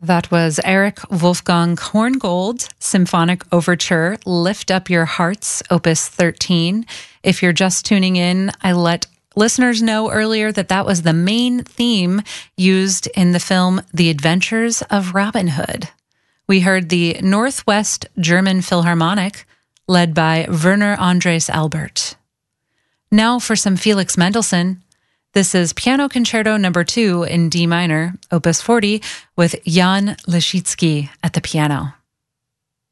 That was Eric Wolfgang Korngold, Symphonic Overture, Lift Up Your Hearts, Opus 13. If you're just tuning in, I let listeners know earlier that was the main theme used in the film The Adventures of Robin Hood. We heard the Northwest German Philharmonic, led by Werner Andres Albert. Now for some Felix Mendelssohn. This is Piano Concerto No. 2 in D minor, Opus 40, with Jan Leschitsky at the piano.